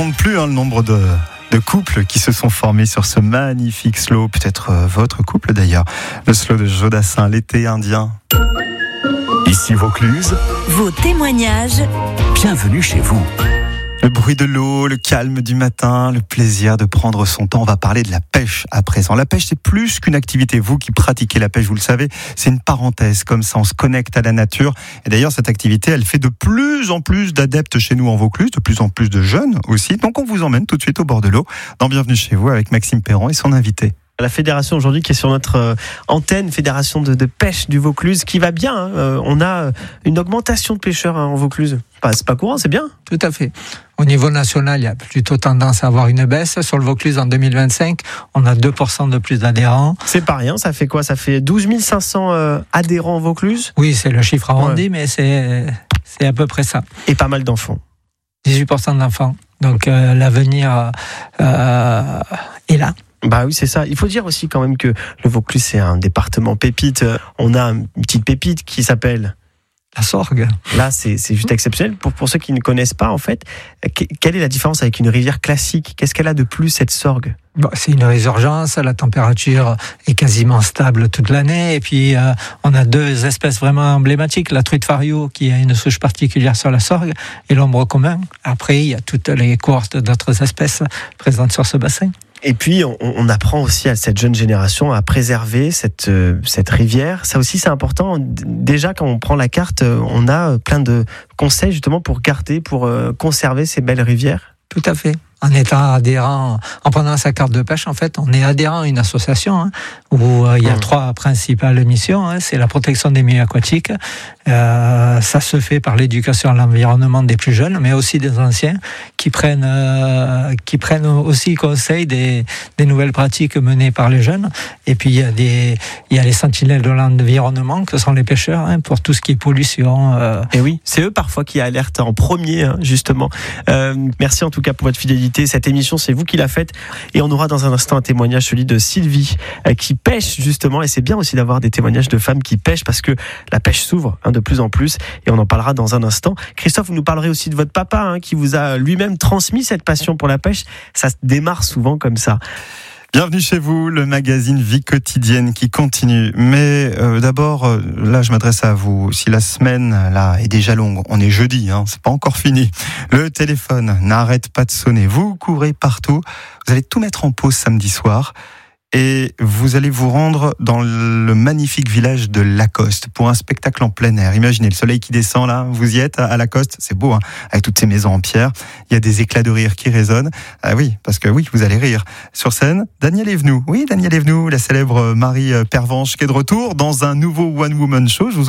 On ne compte plus le nombre de couples qui se sont formés sur ce magnifique slow, peut-être votre couple d'ailleurs, le slow de Jodassin, l'été indien. Ici Vaucluse, vos témoignages. Bienvenue chez vous. Le bruit de l'eau, le calme du matin, le plaisir de prendre son temps. On va parler de la pêche à présent. La pêche, c'est plus qu'une activité. Vous qui pratiquez la pêche, vous le savez, c'est une parenthèse. Comme ça, on se connecte à la nature. Et d'ailleurs, cette activité, elle fait de plus en plus d'adeptes chez nous en Vaucluse, de plus en plus de jeunes aussi. Donc, on vous emmène tout de suite au bord de l'eau dans Bienvenue chez vous avec Maxime Perron et son invité. La fédération aujourd'hui qui est sur notre antenne, fédération de pêche du Vaucluse, qui va bien. On a une augmentation de pêcheurs en Vaucluse. C'est pas courant, c'est bien. Tout à fait. Au niveau national, il y a plutôt tendance à avoir une baisse. Sur le Vaucluse, en 2025, on a 2% de plus d'adhérents. C'est pas rien, ça fait quoi ? Ça fait 12 500 adhérents en Vaucluse ? Oui, c'est le chiffre arrondi, mais c'est à peu près ça. Et pas mal d'enfants. 18% d'enfants. Donc l'avenir est là. Bah oui, c'est ça. Il faut dire aussi quand même que le Vaucluse, c'est un département pépite. On a une petite pépite qui s'appelle... La sorgue. Là, c'est juste exceptionnel. Pour ceux qui ne connaissent pas, en fait, quelle est la différence avec une rivière classique ? Qu'est-ce qu'elle a de plus, cette sorgue ? C'est une résurgence, la température est quasiment stable toute l'année. Et puis, on a deux espèces vraiment emblématiques. La truite fario, qui a une souche particulière sur la sorgue, et l'ombre commun. Après, il y a toutes les cohortes d'autres espèces présentes sur ce bassin. Et puis, on apprend aussi à cette jeune génération à préserver cette rivière. Ça aussi, c'est important. Déjà, quand on prend la carte, on a plein de conseils justement pour garder, pour conserver ces belles rivières. Tout à fait. En étant adhérent, en prenant sa carte de pêche, en fait, on est adhérent à une association où il y a trois principales missions. C'est la protection des milieux aquatiques. Ça se fait par l'éducation à l'environnement des plus jeunes, mais aussi des anciens qui prennent aussi conseil des nouvelles pratiques menées par les jeunes. Et puis il y a les sentinelles de l'environnement que sont les pêcheurs pour tout ce qui est pollution. Et oui, c'est eux parfois qui alertent en premier justement. Merci en tout cas pour votre fidélité. Cette émission, c'est vous qui la faites. Et on aura dans un instant un témoignage, celui de Sylvie, qui pêche justement. Et c'est bien aussi d'avoir des témoignages de femmes qui pêchent parce que la pêche s'ouvre de plus en plus. Et on en parlera dans un instant. Christophe, vous nous parlerez aussi de votre papa qui vous a lui-même transmis cette passion pour la pêche. Ça se démarre souvent comme ça. Bienvenue chez vous, le magazine Vie quotidienne qui continue. Mais d'abord, là, je m'adresse à vous. Si la semaine là est déjà longue, on est jeudi, c'est pas encore fini. Le téléphone n'arrête pas de sonner. Vous courez partout. Vous allez tout mettre en pause samedi soir. Et vous allez vous rendre dans le magnifique village de Lacoste pour un spectacle en plein air. Imaginez le soleil qui descend là, vous y êtes à Lacoste, c'est beau avec toutes ces maisons en pierre. Il y a des éclats de rire qui résonnent. Ah oui, parce que oui, vous allez rire. Sur scène, Daniel Evenou. Oui, Daniel Evenou, la célèbre Marie Pervenche qui est de retour dans un nouveau One Woman Show.